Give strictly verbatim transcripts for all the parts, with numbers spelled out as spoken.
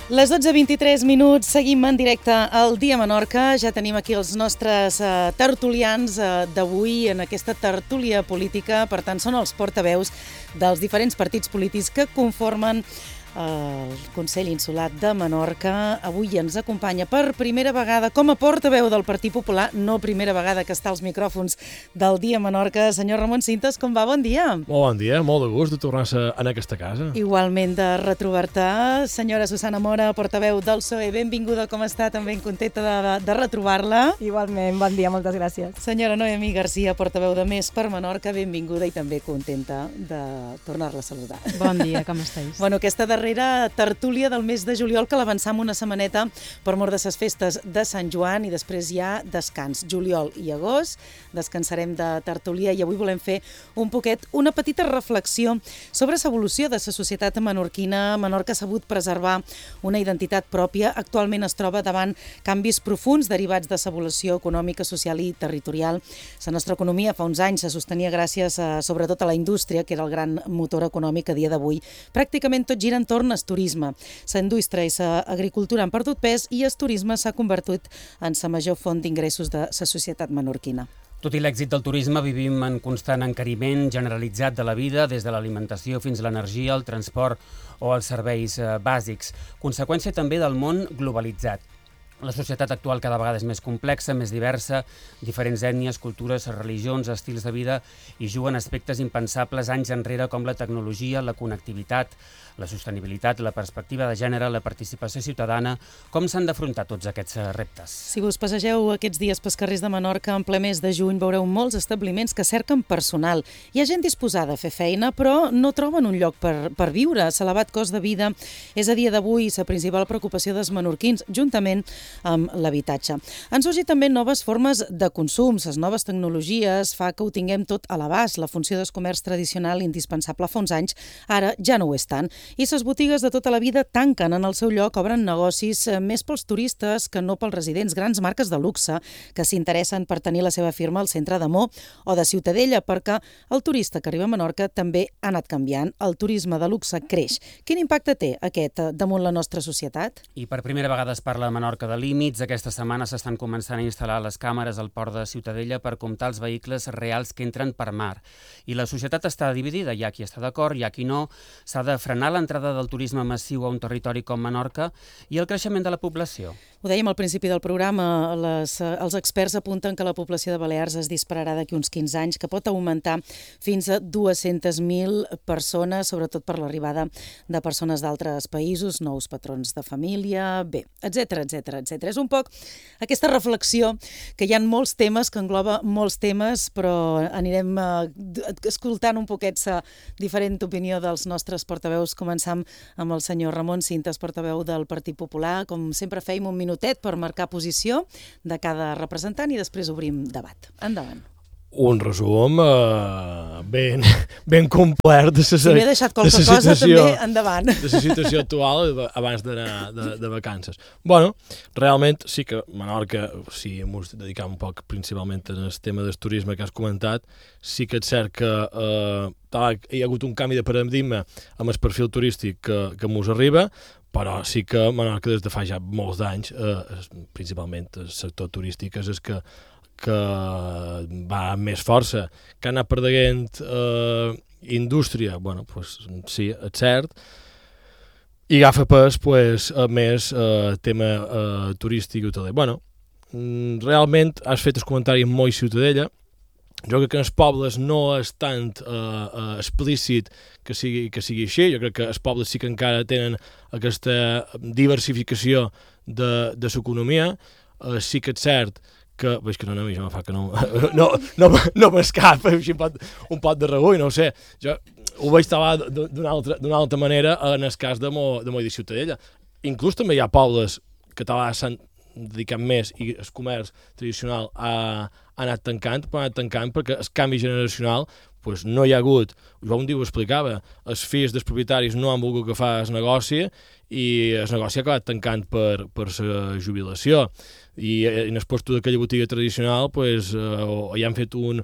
Les dotze i vint-i-tres minuts, seguim en directe al Dia Menorca. Ja tenim aquí els nostres uh, tertulians uh, d'avui en aquesta tertúlia política. Per tant, són els portaveus dels diferents partits polítics que conformen el Consell Insular de Menorca. Avui ens acompanya per primera vegada com a portaveu del Partit Popular, no primera vegada que està als micròfons del Dia Menorca, senyor Ramon Cintas. Com va? Bon dia. Molt bon dia, molt de gust de tornar-se en aquesta casa. Igualment de retrobar-te. Senyora Susana Mora, portaveu del P S O E, benvinguda, com està? També contenta de, de retrobar-la. Igualment, bon dia, moltes gràcies. Senyora Noemí Garcia, portaveu de Més per Menorca, benvinguda i també contenta de tornar-la a saludar. Bon dia, com estàs? Bueno, aquesta darrera tertúlia del mes de juliol que l'avançam una setmaneta per mort de ses festes de Sant Joan i després hi ha descans. Juliol i agost descansarem de tertúlia i avui volem fer un poquet una petita reflexió sobre l'evolució de la societat menorquina. Menorca ha sabut preservar una identitat pròpia. Actualment es troba davant canvis profuns derivats de l'evolució econòmica, social i territorial. La nostra economia fa uns anys se sostenia gràcies a, sobretot a la indústria, que era el gran motor econòmic a dia d'avui. Pràcticament tot gira entorn al turisme. La indústria i l'agricultura han perdut pes i el turisme s'ha convertit en la major font d'ingressos de la societat menorquina. Tot i l'èxit del turisme, vivim en constant encariment generalitzat de la vida, des de l'alimentació fins a l'energia, el transport o els serveis bàsics. Conseqüència també del món globalitzat. La societat actual cada vegada és més complexa, més diversa, diferents ètnies, cultures, religions, estils de vida i juguen aspectes impensables anys enrere com la tecnologia, la connectivitat, la sostenibilitat, la perspectiva de gènere, la participació ciutadana. Com s'han d'afrontar tots aquests reptes? Si vos passegeu aquests dies pels carrers de Menorca, en ple mes de juny veureu molts establiments que cerquen personal. Hi ha gent disposada a fer feina, però no troben un lloc per, per viure. L'elevat cost de vida és a dia d'avui la principal preocupació dels menorquins, juntament amb l'habitatge. Han sorgit també noves formes de consum. Les noves tecnologies fa que ho tinguem tot a l'abast. La funció del comerç tradicional indispensable fa uns anys, ara ja no ho és tant. I les botigues de tota la vida tanquen en el seu lloc, obren negocis més pels turistes que no pels residents. Grans marques de luxe que s'interessen per tenir la seva firma al centre de Mo o de Ciutadella, perquè el turista que arriba a Menorca també ha anat canviant. El turisme de luxe creix. Quin impacte té aquest damunt la nostra societat? I per primera vegada es parla a Menorca de límits. Aquesta setmana s'estan començant a instal·lar les càmeres al port de Ciutadella per comptar els vehicles reals que entren per mar. I la societat està dividida. Hi ha qui està d'acord, hi ha qui no. S'ha de frenar l'entrada del turisme massiu a un territori com Menorca i el creixement de la població. Ho dèiem al principi del programa, les, els experts apunten que la població de Balears es dispararà d'aquí uns quinze anys, que pot augmentar fins a dues-centes mil persones, sobretot per l'arribada de persones d'altres països, nous patrons de família, bé, etcètera, etcètera, etcètera. És un poc aquesta reflexió que hi ha molts temes, que engloba molts temes, però anirem eh, escoltant un poquet la diferent opinió dels nostres portaveus. Començam amb el senyor Ramon Cintas, portaveu del Partit Popular. Com sempre feim un minutet per marcar posició de cada representant i després obrim debat. Endavant. Un resum eh, ben, ben complet de la Si m'he deixat qualque cosa, també, endavant. De la situació actual abans d'anar de, de vacances. Bueno, realment sí que Menorca, si ens dedicam un poc principalment al tema del turisme que has comentat, sí que és cert que eh, hi ha hagut un canvi de paradigma amb el perfil turístic que, que ens arriba, però sí que Menorca des de fa ja molts anys, eh, principalment el sector turístic, és el que que va amb més força, que ha anat perdent eh, indústria, bueno, pues, sí, és cert, i agafa pes pues, més eh, tema eh, turístic i tot. Bueno, realment has fet el comentari molt Ciutadella. Jo crec que en els pobles no és tant eh, eh, explícit que sigui, que sigui així. Jo crec que els pobles sí que encara tenen aquesta diversificació de, de l'economia. Eh, sí que és cert que, veig que no, no, a mi ja me fa que no, no, no, no m'escapa, així un pot, un pot de regull, no ho sé, jo ho vaig trobar d'una altra, d'una altra manera en el cas de Mo, de Mo i de Ciutadella. Inclús també hi ha pobles que s'han dedicat més i el comerç tradicional ha, ha anat tancant, però ha anat tancant perquè el canvi generacional pues, no hi ha hagut, jo un dia ho explicava, els fills dels propietaris no han volgut agafar el negoci i el negoci ha acabat tancant per, per la jubilació. I en el lloc d'aquella botiga tradicional pues, eh, hi han fet un,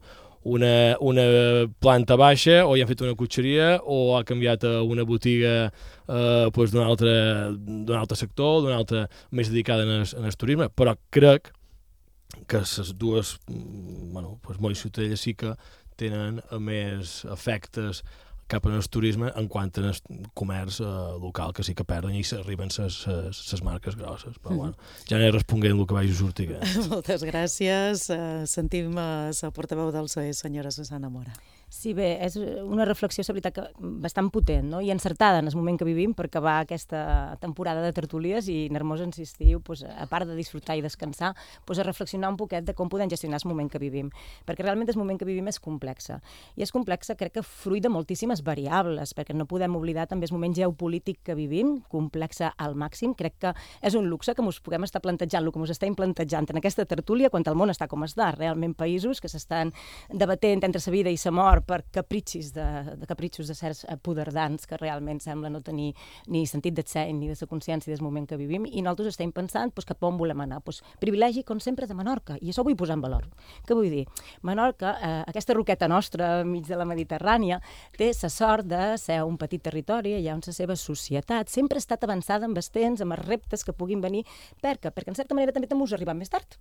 una, una planta baixa, o hi han fet una cotxeria, o ha canviat a una botiga eh, pues d'un altre, d'un altre sector, d'una altra més dedicada en el, en el turisme, però crec que les dues bueno, pues molt ciutadelles sí que tenen més efectes cap al turisme en quant al comerç eh, local, que sí que perden i s'arriben les marques grosses. Però bueno, ja aniré responent el que vagi a sortir. Moltes gràcies. Uh, sentim uh, la portaveu del P S O E, senyora Susana Mora. Sí, bé, és una reflexió, és veritat, que bastant potent, no? I encertada en el moment que vivim per acabar aquesta temporada de tertúlies i Nermós insistiu, pues, a part de disfrutar i descansar, pues, a reflexionar un poquet de com podem gestionar el moment que vivim. Perquè realment el moment que vivim és complexa. I és complexa, crec que fruit de moltíssimes variables, perquè no podem oblidar també el moment geopolític que vivim, complexa al màxim. Crec que és un luxe que ens puguem estar plantejant el que ens estem plantejant en aquesta tertúlia quan el món està com està. Realment països que s'estan debatent entre la vida i la mort per capritxis de, de capritxos de certs poderdans que realment sembla no tenir ni sentit de ser ni de la consciència del moment que vivim, i nosaltres estem pensant pues, cap on volem anar. Pues, privilegi, com sempre, de Menorca, i això vull posar en valor. Què vull dir? Menorca, eh, aquesta roqueta nostra enmig de la Mediterrània, té la sort de ser un petit territori allà on la seva societat sempre ha estat avançada amb els temps, amb els reptes que puguin venir, perquè, perquè en certa manera també t'hemos arribat més tard.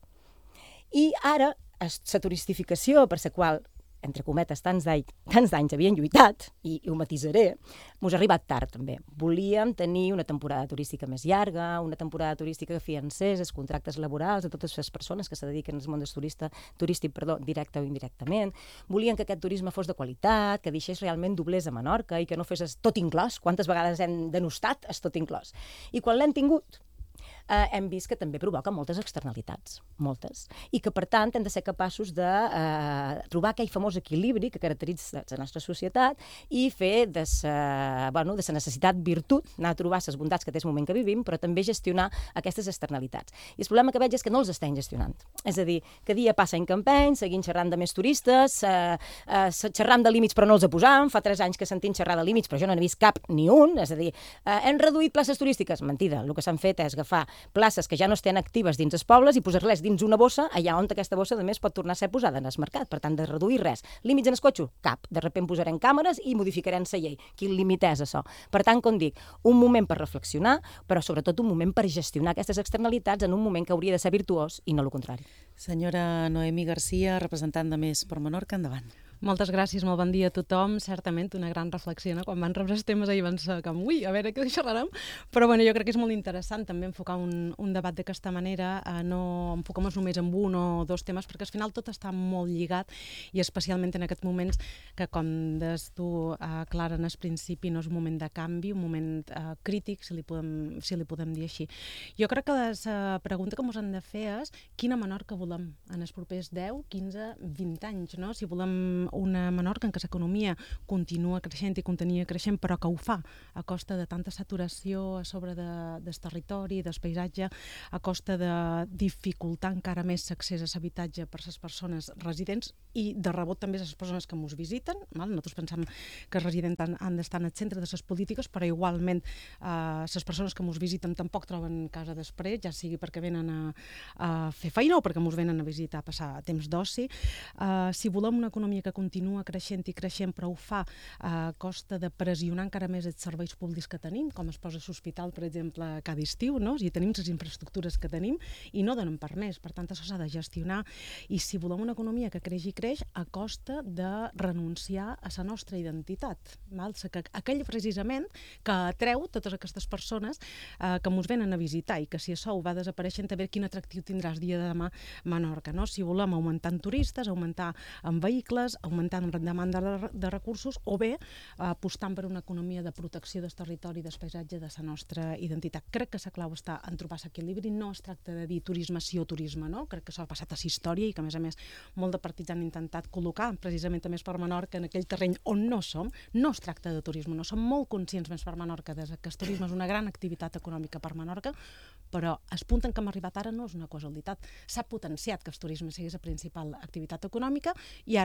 I ara, la turistificació per la qual entre cometes, tants d'anys havien lluitat, i, i ho matisaré, mos ha arribat tard, també. Volíem tenir una temporada turística més llarga, una temporada turística que fiancés els contractes laborals de totes les persones que se dediquen al món del turista, turístic, perdó, directe o indirectament. Volíem que aquest turisme fos de qualitat, que deixés realment doblers a Menorca i que no fes tot inclòs. Quantes vegades hem denostat el tot inclòs? I quan l'hem tingut, eh, hem vist que també provoca moltes externalitats, moltes, i que per tant hem de ser capaços de eh, trobar aquell famós equilibri que caracteritza la nostra societat i fer de la bueno, de necessitat virtut, anar a trobar les bondats que té el moment que vivim, però també gestionar aquestes externalitats. I el problema que veig és que no els estem gestionant. És a dir, que dia passa en campany, seguim xerrant de més turistes, eh, eh, xerram de límits però no els posam, fa tres anys que sentim xerrar de límits però jo no n'he vist cap ni un, és a dir, eh, hem reduït places turístiques, mentida, el que s'han fet és agafar places que ja no estan actives dins els pobles i posar-les dins una bossa, allà on aquesta bossa a més pot tornar a ser posada en el mercat, per tant de reduir res. Límits en el cotxe? Cap. De sobte posarem càmeres i modificarem la llei. Quin límit és això? Per tant, com dic, un moment per reflexionar, però sobretot un moment per gestionar aquestes externalitats en un moment que hauria de ser virtuós i no el contrari. Senyora Noemí Garcia, representant de Més per Menorca, endavant. Moltes gràcies, molt bon dia a tothom. Certament una gran reflexió, no? Quan van rebre els temes ahir van ser com, ui, a veure què xerrarem. Però bueno, jo crec que és molt interessant també enfocar un, un debat d'aquesta manera, eh, no enfocar-nos només en un o dos temes, perquè al final tot està molt lligat i especialment en aquests moments que, com des tu, eh, Clara, en el principi no és un moment de canvi, un moment eh, crític, si li, podem, si li podem dir així. Jo crec que la uh, pregunta que ens hem de fer és quina Menorca volem en els propers deu, quinze, vint anys, no? Si volem una Menorca en què l'economia continua creixent i continua creixent, però que ho fa a costa de tanta saturació a sobre de, del territori, del paisatge, a costa de dificultar encara més l'accés a l'habitatge per a les persones residents i de rebot també a les persones que ens visiten. Val? Nosaltres pensem que els residents han, han d'estar en el centre de les polítiques, però igualment eh, les persones que ens visiten tampoc troben casa després, ja sigui perquè venen a, a fer feina o perquè ens venen a visitar, a passar temps d'oci. Eh, si volem una economia que continua creixent i creixent, però ho fa a costa de pressionar encara més els serveis públics que tenim, com es posa l'hospital, per exemple, cada estiu, no? I tenim les infraestructures que tenim i no donen per més. Per tant, això s'ha de gestionar. I si volem una economia que creix i creix a costa de renunciar a la nostra identitat. Val? Que aquell precisament que atreu totes aquestes persones eh, que ens venen a visitar i que si això ho va desapareixent, a veure quin atractiu tindrà el dia de demà Menorca. No? Si volem augmentar en turistes, augmentar en vehicles, augmentant en demanda de, de recursos o bé eh, apostant per una economia de protecció del territori i del paisatge de la nostra identitat. Crec que la clau està en trobar l'equilibri, no es tracta de dir turisme sí o turisme no, crec que això ha passat a la història i que a més a més molt de partits han intentat col·locar precisament a Més per Menorca en aquell terreny on no som, no es tracta de turisme, no som molt conscients Més per Menorca que el turisme és una gran activitat econòmica per Menorca, però el punt en què hem arribat ara no és una casualitat, s'ha potenciat que el turisme sigui la principal activitat econòmica i ara, com deien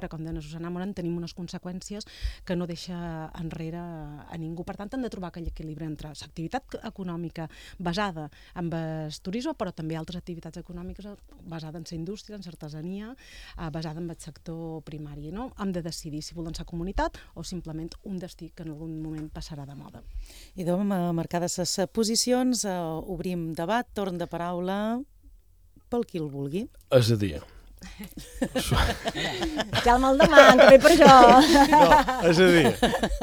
Susana Mora, en tenim unes conseqüències que no deixa enrere a ningú. Per tant, hem de trobar aquell equilibri entre l'activitat econòmica basada en el turisme, però també altres activitats econòmiques basades en la indústria, en l'artesania, eh, basada en el sector primari. No? Hem de decidir si volem ser comunitat o simplement un destí que en algun moment passarà de moda. I doncs, marcades les posicions, eh, obrim debat, torn de paraula pel qui el vulgui. És a dir... Ja me'l deman, que ve per jo. No, és a dir,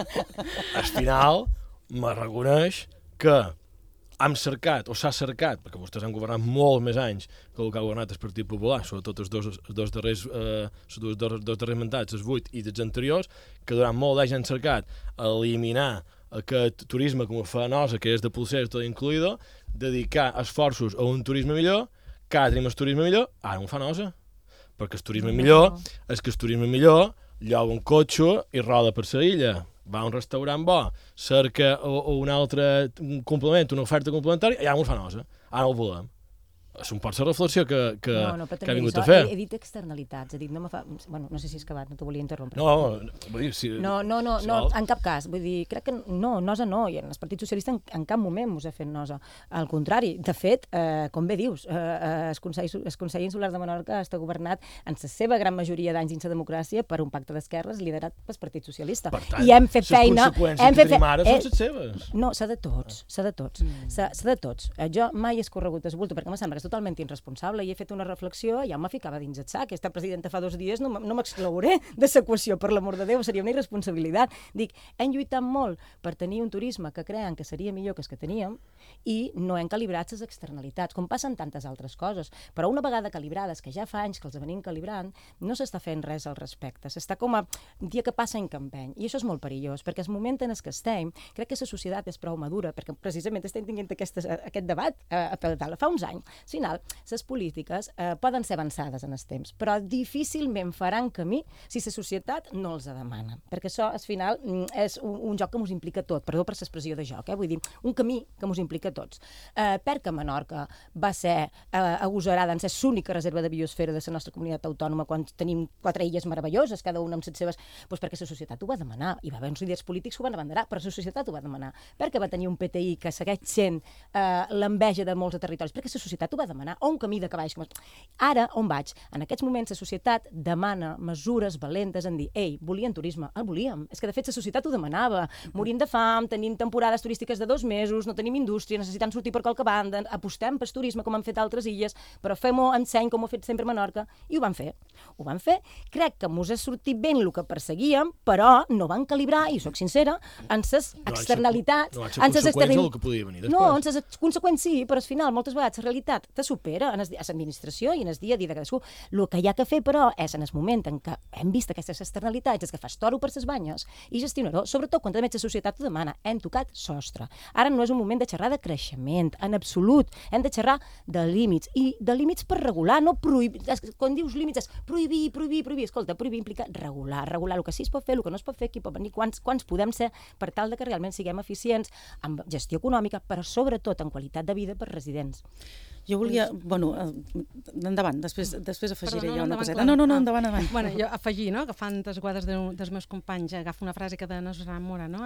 al final me reconeix que hem cercat, o s'ha cercat, perquè vostès han governat molt més anys que el que ha governat el Partit Popular, sobretot els dos, els dos darrers, eh, els dos, dos, dos darrers mandats, els vuit i els anteriors, que durant molt d'anys han cercat eliminar aquest turisme com ho fa nosa, que és de pulsers tot incluïdo, dedicar esforços a un turisme millor, que ara tenim el turisme millor, ara no ho fa nosa. Perquè el turisme millor és que el turisme millor lloga un cotxe i roda per la illa. Va a un restaurant bo, cerca o, o un altre complement, una oferta complementària, i ja m'ho fa nosa. Ara no ho volem. És un pot la reflexió que, que, no, no, que ha vingut això, a fer. He, he dit externalitats, he dit no me fa... Bueno, no sé si és acabat, no t'ho volia interrompre. No, vull dir, si... No, no, no, si no, vol... en cap cas. Vull dir, crec que no, nosa no, i en el Partit Socialista en, en cap moment mos ha fet nosa. Al contrari, de fet, eh, com bé dius, eh, eh, el, Consell, el Consell Insular de Menorca està governat en la seva gran majoria d'anys dins la democràcia per un pacte d'esquerres liderat pel Partit Socialista. Per tant, I hem fet feina... les conseqüències hem que fet tenim ara eh, són les seves. No, s'ha de tots, s'ha de tots. Mm. S'ha de tots. Eh, jo mai he escorregut el bulto, perquè em sembla que és totalment irresponsable i he fet una reflexió i ja me ficava dins el sac. Aquesta presidenta fa dos dies no, no m'exclouré de l'equació, per l'amor de Déu, seria una irresponsabilitat. Dic, hem lluitat molt per tenir un turisme que creien que seria millor que el que teníem i no hem calibrat les externalitats, com passen tantes altres coses. Però una vegada calibrades, que ja fa anys que els venim calibrant, no s'està fent res al respecte. S'està com a dia que passa en campeny. I això és molt perillós, perquè el moment en el que estem, crec que la societat és prou madura, perquè precisament estem tinguent aquestes, aquest debat eh, a Peldala fa uns anys. Al final, les polítiques eh, poden ser avançades en els temps, però difícilment faran camí si la societat no els demana, perquè això, al final, és un, un joc que ens implica tot, perdó per l'expressió de joc, eh? Vull dir, un camí que ens implica tots. Eh, perquè Menorca va ser eh, agosarada en ser l'única reserva de biosfera de la nostra comunitat autònoma quan tenim quatre illes meravelloses, cada una amb les seves... Doncs perquè la societat ho va demanar, i va haver uns líders polítics que ho van abanderar, però la societat ho va demanar. Perquè va tenir un P T I que segueix sent eh, l'enveja de molts de territoris, perquè la societat ho va demanar, o un camí de cavalls. Ara, on vaig? En aquests moments la societat demana mesures valentes en dir, ei, volien turisme, el volíem. És que de fet la societat ho demanava. Morim de fam, tenim temporades turístiques de dos mesos, no tenim indústria, necessitem sortir per qualque banda, apostem pel turisme com han fet altres illes, però fem-ho en seny com ho ha fet sempre Menorca, i ho van fer. Ho van fer. Crec que mos ha sortit ben el que perseguíem, però no van calibrar, i soc sincera, en les externalitats... No, no, no, conseqüència del que podia venir després. No, en les conseqüències sí, però al final, moltes vegades, la realitat te supera en l'administració i en el dia a dia de cadascú. El que hi ha que fer, però, és en el moment en què hem vist aquestes externalitats, és que fas toro per les banyes i gestionar-ho, sobretot quan també la societat ho demana. Hem tocat sostre. Ara no és un moment de xerrar de creixement, en absolut. Hem de xerrar de límits, i de límits per regular, no prohibir. Quan dius límits és prohibir, prohibir, prohibir. Escolta, prohibir implica regular, regular el que sí es pot fer, el que no es pot fer, qui pot venir, quants, quants podem ser, per tal de que realment siguem eficients en gestió econòmica, però sobretot en qualitat de vida per residents. Jo volia... Bueno, endavant, després, després afegiré Perdó, no, jo una endavant, coseta. clar. No, no, no, Ah. endavant, endavant. Bueno, jo afegir, no?, agafant les guades de, dels meus companys, agafo una frase que de Susana Mora, no?,